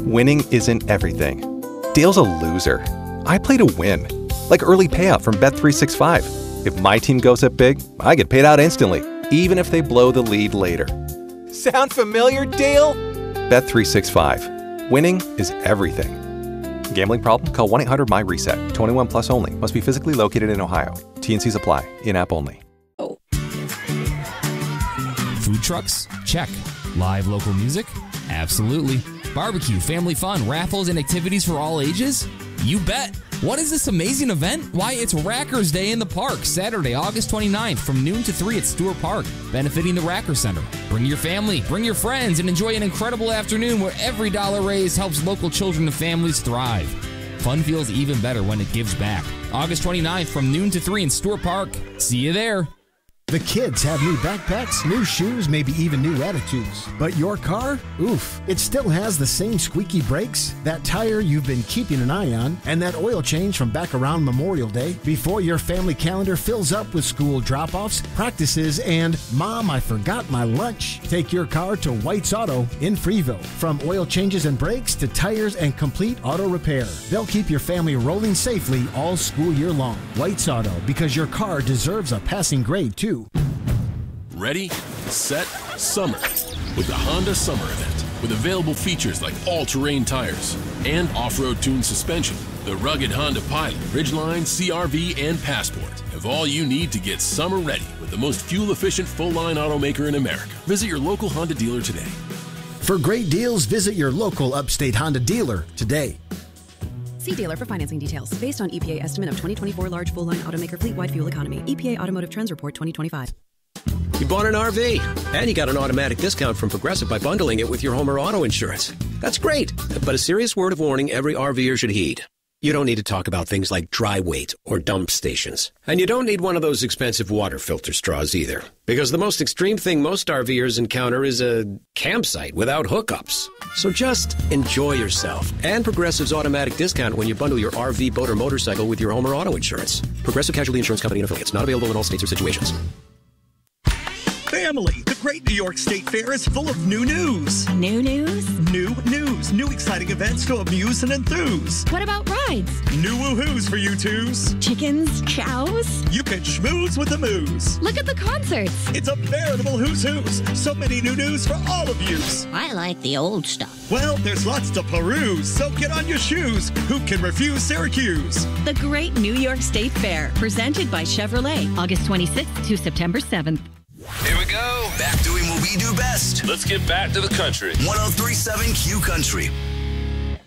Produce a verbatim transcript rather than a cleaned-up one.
winning isn't everything. Dale's a loser. I play to win. Like early payout from Bet three sixty-five. If my team goes up big, I get paid out instantly, even if they blow the lead later. Sound familiar, Dale? Bet three sixty-five. Winning is everything. Gambling problem? Call one eight hundred M Y reset. twenty-one plus only. Must be physically located in Ohio. T and C's apply. In-app only. Oh. Food trucks? Check. Live local music? Absolutely. Barbecue, family fun, raffles, and activities for all ages? You bet. What is this amazing event? Why, it's Rackers Day in the Park, Saturday, August twenty-ninth from noon to three at Stewart Park, benefiting the Racker Center. Bring your family, bring your friends, and enjoy an incredible afternoon where every dollar raised helps local children and families thrive. Fun feels even better when it gives back. August twenty-ninth from noon to three in Stewart Park. See you there. The kids have new backpacks, new shoes, maybe even new attitudes. But your car? Oof. It still has the same squeaky brakes, that tire you've been keeping an eye on, and that oil change from back around Memorial Day before your family calendar fills up with school drop-offs, practices, and Mom, I forgot my lunch. Take your car to White's Auto in Freeville. From oil changes and brakes to tires and complete auto repair. They'll keep your family rolling safely all school year long. White's Auto, because your car deserves a passing grade too. Ready, set, summer with the Honda Summer Event. With available features like all-terrain tires and off-road tuned suspension, the rugged Honda Pilot, Ridgeline, C R V, and Passport have all you need to get summer ready with the most fuel-efficient full-line automaker in America. Visit your local Honda dealer today. For great deals, visit your local Upstate Honda dealer today. See dealer for financing details. Based on E P A estimate of twenty twenty-four large full-line automaker fleet-wide fuel economy. E P A Automotive Trends Report twenty twenty-five. You bought an R V, and you got an automatic discount from Progressive by bundling it with your home or auto insurance. That's great, but a serious word of warning every RVer should heed. You don't need to talk about things like dry weight or dump stations. And you don't need one of those expensive water filter straws either. Because the most extreme thing most RVers encounter is a campsite without hookups. So just enjoy yourself and Progressive's automatic discount when you bundle your R V, boat, or motorcycle with your home or auto insurance. Progressive Casualty Insurance Company and affiliates. Not available in all states or situations. Family, the Great New York State Fair is full of new news. New news? New news. New exciting events to amuse and enthuse. What about rides? New woohoos for you twos. Chickens? Cows? You can schmooze with the moose. Look at the concerts. It's a veritable who's who's. So many new news for all of yous. I like the old stuff. Well, there's lots to peruse, so get on your shoes. Who can refuse Syracuse? The Great New York State Fair, presented by Chevrolet, August twenty-sixth to September seventh. Here we go. Back doing what we do best. Let's get back to the country. one oh three point seven Q Country.